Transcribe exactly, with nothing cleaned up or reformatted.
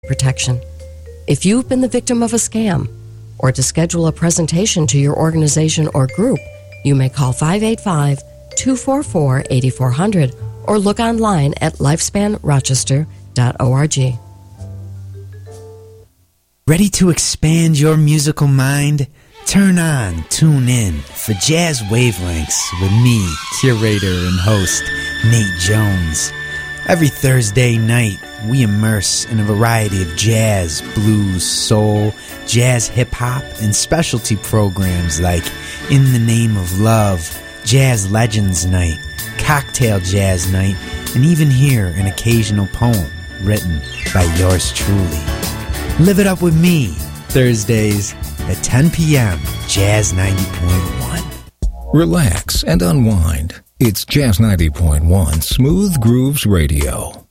protection. If you've been the victim of a scam, or to schedule a presentation to your organization or group, you may call five eight five, two four four, eight four zero zero or look online at lifespan rochester dot org. Ready to expand your musical mind? Turn on, tune in for Jazz Wavelengths with me, curator and host Nate Jones. Every Thursday night, we immerse in a variety of jazz, blues, soul, jazz, hip-hop, and specialty programs like In the Name of Love, Jazz Legends Night, Cocktail Jazz Night, and even hear an occasional poem written by yours truly. Live it up with me, Thursdays at ten p.m., Jazz ninety point one. Relax and unwind. It's Jazz ninety point one Smooth Grooves Radio.